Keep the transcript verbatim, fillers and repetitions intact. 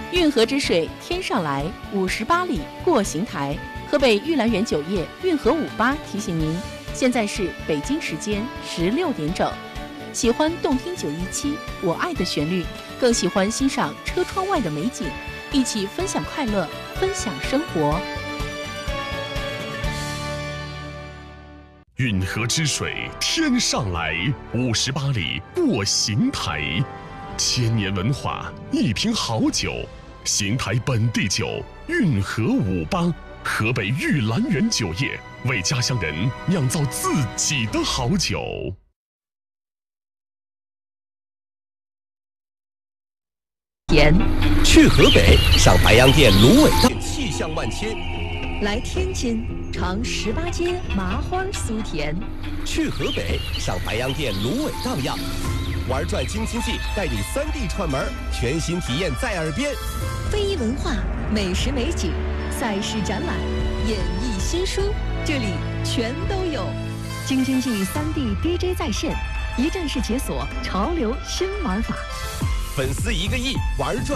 运河之水天上来，五十八里过邢台。河北玉兰园酒业运河五八提醒您，现在是北京时间十六点整。喜欢动听九一七我爱的旋律，更喜欢欣赏车窗外的美景，一起分享快乐，分享生活。 运河之水天上来，五十八里过邢台。千年文化，一瓶好酒，邢台本地酒，运河五八，河北玉兰园酒业为家乡人酿造自己的好酒。 甜， 去河北上白洋淀芦苇荡，气象万千； 来天津尝十八街麻花酥甜。 去河北上白洋淀芦苇荡漾，玩转京津冀带你三地串门，全新体验在耳边。 非遗文化、美食美景、赛事展览、演艺新书，这里全都有。京津冀三地 D J 在线，一站式解锁潮流新玩法。 粉丝一个亿，玩转